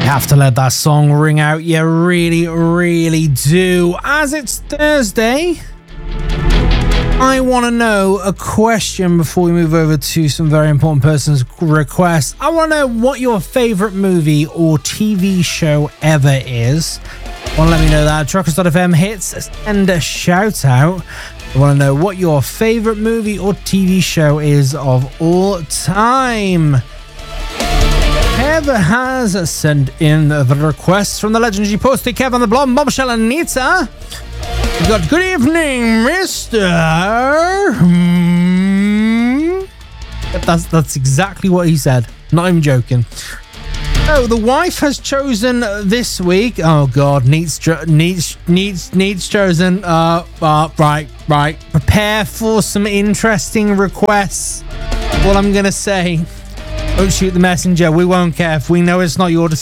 Have to let that song ring out. You really, really do. As it's Thursday, I want to know a question before we move over to some very important person's requests. I want to know what your favorite movie or TV show ever is. Want to let me know that? Truckers.fm hits and a shout out. I want to know what your favorite movie or TV show is of all time. Kev has sent in the request from the legendary postie Kev on the blonde bombshell Anita. We've got good evening, Mr. That's exactly what he said. Not even joking. Oh, the wife has chosen this week. Oh God, needs chosen. Right. Prepare for some interesting requests. What I'm gonna say. Don't shoot the messenger. We won't care if we know it's not your decision.